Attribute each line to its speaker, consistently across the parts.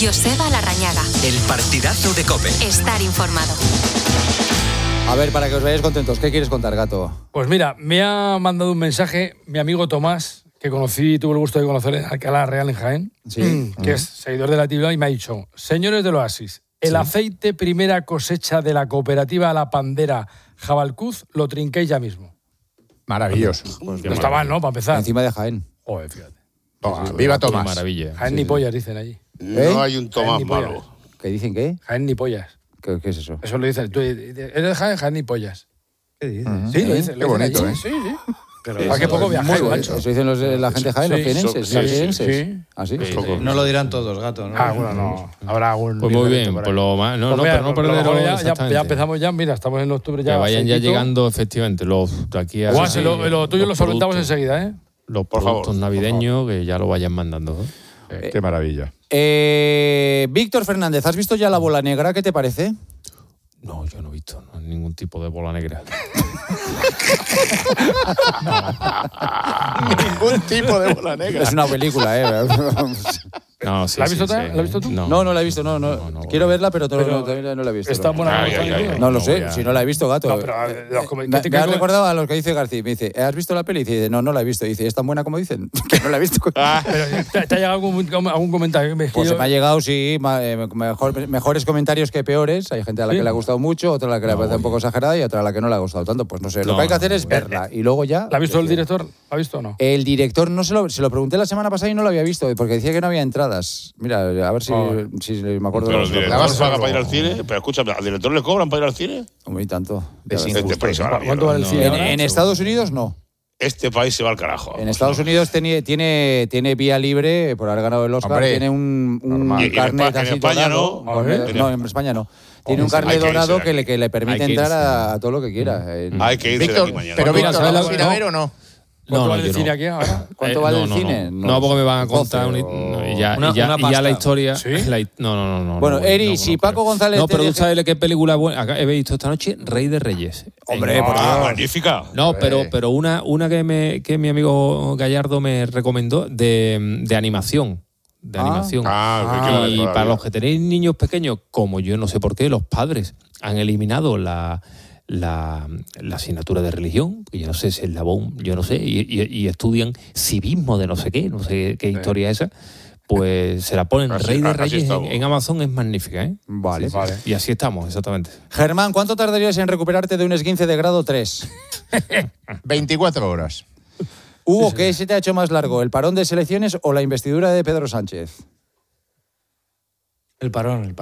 Speaker 1: Joseba Larrañaga.
Speaker 2: El partidazo de COPE.
Speaker 1: Estar informado.
Speaker 3: A ver, para que os veáis contentos, ¿qué quieres contar, Gato?
Speaker 4: Pues mira, me ha mandado un mensaje mi amigo Tomás, que tuve el gusto de conocer en Alcalá Real, en Jaén,
Speaker 3: Sí.
Speaker 4: que es seguidor de la actividad, y me ha dicho: señores del Oasis, el aceite primera cosecha de la cooperativa La Pandera Jabalcuz lo trinquéis ya mismo.
Speaker 5: Maravilloso.
Speaker 4: Pues no está mal, ¿no? Para empezar.
Speaker 3: Encima de Jaén.
Speaker 4: Joder, fíjate.
Speaker 5: Viva Tomás.
Speaker 6: Maravilla.
Speaker 4: Jaén ni pollas, dicen allí.
Speaker 7: No hay un Tomás
Speaker 4: Jaén ni pollas.
Speaker 7: malo.
Speaker 3: ¿Qué dicen qué?
Speaker 4: Jaén ni pollas.
Speaker 3: ¿Qué es eso?
Speaker 4: Eso lo dicen. ¿Eres de Jaén? Jaén ni pollas.
Speaker 8: ¿Qué dices?
Speaker 4: Sí, lo dicen.
Speaker 5: Qué bonito,
Speaker 4: allí.
Speaker 5: ¿eh?
Speaker 4: Sí. ¿Para qué poco viajáis, macho?
Speaker 3: ¿Eso dicen la gente de Jaén, los jienenses?
Speaker 7: sí,
Speaker 3: ¿Los
Speaker 7: sí,
Speaker 3: jienenses?
Speaker 4: sí.
Speaker 3: ¿Ah, sí?
Speaker 8: No lo dirán todos, Gato, ¿no?
Speaker 4: Bueno, no. Habrá algún...
Speaker 6: Pues muy bien,
Speaker 4: diferente por
Speaker 6: pues
Speaker 4: ahí.
Speaker 6: lo más. No,
Speaker 4: Pues
Speaker 6: no,
Speaker 4: mira,
Speaker 6: pero no
Speaker 4: pues a lo
Speaker 6: perderlo.
Speaker 4: mejor ya
Speaker 6: Exactamente.
Speaker 4: empezamos ya, mira, estamos en octubre ya.
Speaker 6: Que vayan ya
Speaker 4: aceitito.
Speaker 6: llegando, efectivamente, los de aquí a.
Speaker 4: Guau, lo tuyo lo solventamos
Speaker 6: productos,
Speaker 4: enseguida, ¿eh?
Speaker 6: Los
Speaker 7: Por favor,
Speaker 6: productos navideños que ya lo vayan mandando.
Speaker 5: Qué maravilla.
Speaker 3: Víctor Fernández, ¿has visto ya La Bola Negra? ¿Qué te parece?
Speaker 6: No, yo no he visto ningún tipo de bola negra.
Speaker 5: Ningún tipo de bola negra.
Speaker 3: Es una película, ¿eh?
Speaker 6: No, sí,
Speaker 4: ¿La has visto
Speaker 6: sí,
Speaker 4: tú?
Speaker 6: sí.
Speaker 4: ¿La has visto tú?
Speaker 3: No la he visto, no. Quiero verla, pero todavía no la he visto.
Speaker 4: Está buena.
Speaker 3: No lo sé, si no la he visto, Gato.
Speaker 4: No, pero a ver,
Speaker 3: Me ha recordado a lo que dice García. Me dice, ¿has visto la peli? Y dice, no la he visto. Y dice, ¿es tan buena como dicen? Que no la he visto.
Speaker 4: Pero, ¿te ha llegado algún comentario?
Speaker 3: Pues se me ha llegado, sí, mejores comentarios que peores. Hay gente a la que le ha gustado mucho, otra a la que le parece un poco exagerada y otra a la que no le ha gustado tanto. Pues no sé, lo que hay que hacer es verla. Y luego ya...
Speaker 4: ¿La ha visto el director? ¿La ha visto o no?
Speaker 3: El director se lo pregunté la semana pasada y no lo había visto, porque decía que no había entradas. Mira, a ver si me acuerdo.
Speaker 7: Pero
Speaker 3: de
Speaker 7: el
Speaker 3: los
Speaker 7: director se paga para ir al cine. Pero escúchame, ¿al director le cobran para ir al cine?
Speaker 3: Hombre, y tanto.
Speaker 7: Este país se va a la
Speaker 4: ¿Cuánto vale el
Speaker 7: mierda.
Speaker 4: cine ahora?
Speaker 3: En Estados Unidos no.
Speaker 7: Este país se va al carajo.
Speaker 3: En Estados Unidos tiene vía libre por haber ganado el Oscar.
Speaker 5: Hombre,
Speaker 3: Tiene un
Speaker 7: Y en
Speaker 3: carnet así
Speaker 7: España
Speaker 3: dorado.
Speaker 7: no.
Speaker 3: No, en España no. Tiene un
Speaker 7: Hay
Speaker 3: carnet
Speaker 7: que irse
Speaker 3: dorado
Speaker 7: de aquí.
Speaker 3: que le permite
Speaker 6: Hay que
Speaker 3: entrar
Speaker 6: irse.
Speaker 3: a todo lo que quiera.
Speaker 7: Hay que irse de
Speaker 5: Víctor,
Speaker 7: aquí mañana.
Speaker 5: pero
Speaker 6: Mira,
Speaker 5: Víctor,
Speaker 6: ¿sabes
Speaker 5: ¿la
Speaker 6: la-
Speaker 5: vas a ir a ver o no?
Speaker 4: ¿Cuánto
Speaker 6: No,
Speaker 4: vale
Speaker 6: yo
Speaker 4: el cine
Speaker 6: no.
Speaker 4: aquí ahora?
Speaker 3: ¿Cuánto vale el
Speaker 6: no,
Speaker 3: cine?
Speaker 6: No, porque me van a contar
Speaker 3: 12
Speaker 6: y ya
Speaker 8: Una pasta.
Speaker 6: la historia.
Speaker 4: ¿Sí?
Speaker 6: No.
Speaker 3: Bueno,
Speaker 6: no,
Speaker 3: Eri,
Speaker 6: no,
Speaker 3: si
Speaker 6: no
Speaker 3: Paco
Speaker 6: creo.
Speaker 3: González
Speaker 6: No,
Speaker 3: te
Speaker 6: pero tú
Speaker 3: deje-
Speaker 6: sabes qué película buena. Acá he visto esta noche Rey de Reyes.
Speaker 3: Hombre, por Dios.
Speaker 7: Magnífica.
Speaker 6: No, pero una que mi amigo Gallardo me recomendó de animación. De animación.
Speaker 7: qué
Speaker 6: Y
Speaker 7: maravilla.
Speaker 6: para los que tenéis niños pequeños, como yo no sé por qué, los padres han eliminado la asignatura de religión, que yo no sé si es la BOM, yo no sé, y estudian civismo de no sé qué historia es esa, pues se la ponen
Speaker 7: Así-
Speaker 6: Rey de
Speaker 7: así
Speaker 6: Reyes
Speaker 7: estamos.
Speaker 6: en Amazon, es magnífica, ¿eh?
Speaker 3: Vale.
Speaker 6: Y así estamos, exactamente.
Speaker 3: Germán, ¿cuánto tardarías en recuperarte de un esguince de grado 3?
Speaker 5: 24 horas.
Speaker 3: Hugo, ¿qué se te ha hecho más largo? ¿El parón de selecciones o la investidura de Pedro Sánchez?
Speaker 8: El parón.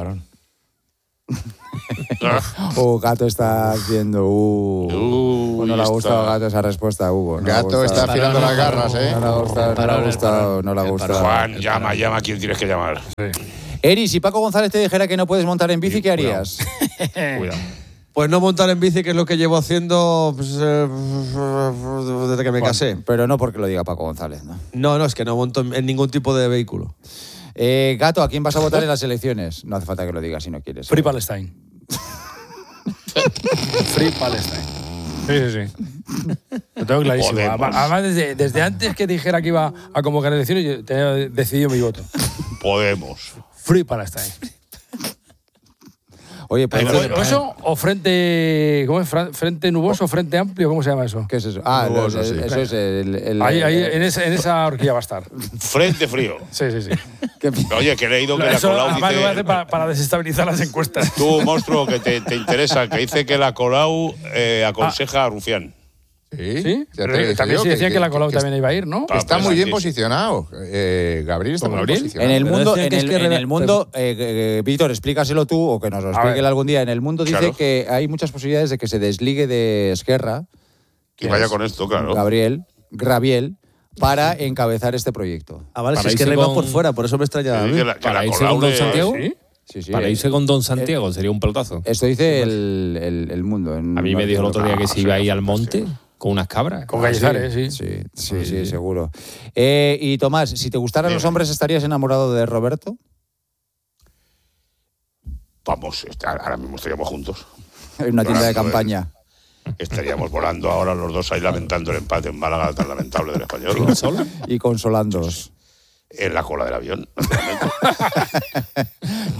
Speaker 3: Gato está haciendo... no le ha
Speaker 7: está.
Speaker 3: gustado a Gato esa respuesta, Hugo. No le ha
Speaker 5: Gato
Speaker 3: gustado.
Speaker 5: está afilando las garras, ¿eh?
Speaker 3: No le ha gustado, no le ha gustado.
Speaker 7: Juan, llama a quien tienes que llamar.
Speaker 3: Eri, si Paco González te dijera que no puedes montar en bici, ¿qué harías?
Speaker 6: Cuidado.
Speaker 8: Pues no montar en bici, que es lo que llevo haciendo desde que me casé.
Speaker 3: Pero no porque lo diga Paco González, ¿no?
Speaker 8: No, es que no monto en ningún tipo de vehículo.
Speaker 3: Gato, ¿a quién vas a votar en las elecciones? No hace falta que lo digas si no quieres.
Speaker 4: Free Palestine. Free Palestine. Sí. Lo tengo clarísimo.
Speaker 7: Podemos.
Speaker 4: Además, desde antes que dijera que iba a convocar elecciones, yo tenía decidido mi voto.
Speaker 7: Podemos.
Speaker 4: Free Palestine.
Speaker 3: Oye, pues...
Speaker 4: ¿O eso o frente... ¿Cómo es? ¿Frente nuboso o frente amplio? ¿Cómo se llama eso?
Speaker 3: ¿Qué es eso?
Speaker 5: Nuboso, sí.
Speaker 3: Eso es el...
Speaker 4: Ahí en esa horquilla va a estar.
Speaker 7: Frente frío.
Speaker 4: Sí.
Speaker 7: Oye, que he leído que la
Speaker 4: Eso
Speaker 7: Colau
Speaker 4: además lo voy a
Speaker 7: dice...
Speaker 4: hacer para desestabilizar las encuestas.
Speaker 7: Tú, monstruo, que te interesa, que dice que la Colau aconseja a Rufián.
Speaker 4: ¿Sí?
Speaker 5: Ya te
Speaker 4: Pero
Speaker 5: dije
Speaker 4: también
Speaker 5: yo
Speaker 4: se decía que la Colau también iba a ir, ¿no?
Speaker 5: Está
Speaker 7: pues
Speaker 5: muy bien
Speaker 7: aquí-
Speaker 5: posicionado. Gabriel está muy bien
Speaker 6: Gabriel?
Speaker 5: posicionado.
Speaker 3: En el
Speaker 8: Pero
Speaker 3: mundo,
Speaker 8: decían que es que
Speaker 3: en el mundo Víctor, explícaselo tú o que nos lo explique
Speaker 4: ver.
Speaker 3: él algún día. En el mundo dice
Speaker 7: Claro.
Speaker 3: que hay muchas posibilidades de que se desligue de Esquerra,
Speaker 7: Y vaya con esto, claro.
Speaker 3: Graviel, para encabezar este proyecto.
Speaker 8: Ah, vale,
Speaker 6: Para
Speaker 8: si es que
Speaker 6: irse
Speaker 8: Rey va
Speaker 6: con-
Speaker 8: por fuera, por eso me extrañaba a mí.
Speaker 7: Que la
Speaker 6: Para irse
Speaker 7: Colau
Speaker 6: con Don
Speaker 7: le-
Speaker 6: Santiago.
Speaker 4: ¿Sí?
Speaker 3: Sí,
Speaker 6: Para irse con Don Santiago sería un pelotazo.
Speaker 3: Esto dice el mundo.
Speaker 6: A mí me dijo el otro día que se iba a ir al monte con unas cabras.
Speaker 4: Con Gallizares, sí.
Speaker 3: Sí, seguro. Y Tomás, si te gustaran los hombres, ¿estarías enamorado de Roberto?
Speaker 7: Vamos, ahora mismo estaríamos juntos.
Speaker 3: En una tienda de
Speaker 7: Volando,
Speaker 3: campaña.
Speaker 7: Estaríamos volando ahora los dos ahí lamentando el empate en Málaga tan lamentable del Español.
Speaker 3: Y consolándoos.
Speaker 7: En la cola del avión, naturalmente.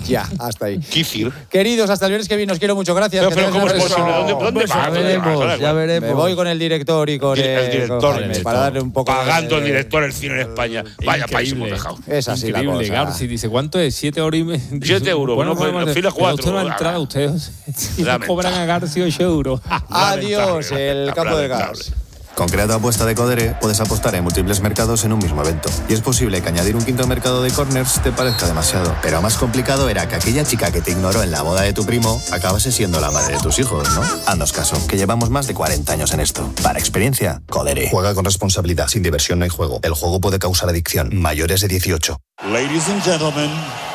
Speaker 3: Ya, hasta ahí.
Speaker 7: Kifir.
Speaker 3: Queridos, hasta el viernes que viene, os quiero mucho. Gracias.
Speaker 7: Pero
Speaker 3: Que
Speaker 7: ¿cómo es
Speaker 3: tengáis
Speaker 7: posible?
Speaker 3: una-
Speaker 7: ¿Dónde
Speaker 8: Ya
Speaker 7: vas?
Speaker 8: veremos, ya veremos.
Speaker 3: Me voy con el director y con
Speaker 7: El director,
Speaker 3: para darle un poco
Speaker 7: pagando
Speaker 3: de-
Speaker 7: el director el cine en España. Vaya país hemos dejado.
Speaker 3: Es así la
Speaker 6: Increíble,
Speaker 3: cosa.
Speaker 6: Garci dice, ¿cuánto es? 7 horas y media.
Speaker 7: 7 euros,
Speaker 6: Bueno,
Speaker 7: bueno,
Speaker 6: pues,
Speaker 7: fila
Speaker 6: pero
Speaker 7: 4.
Speaker 6: usted no ha entrado, ustedes le
Speaker 7: Lamentable.
Speaker 6: cobran a Garci 8 euros.
Speaker 3: Adiós, el campo del
Speaker 7: Lamentable.
Speaker 3: gas.
Speaker 9: Con Creato Apuesta de Codere puedes apostar en múltiples mercados en un mismo evento. Y es posible que añadir un quinto mercado de corners te parezca demasiado. Pero más complicado era que aquella chica que te ignoró en la boda de tu primo acabase siendo la madre de tus hijos, ¿no? Haznos caso, que llevamos más de 40 años en esto. Para experiencia, Codere. Juega con responsabilidad. Sin diversión no hay juego. El juego puede causar adicción. Mayores de 18.
Speaker 10: Ladies and gentlemen,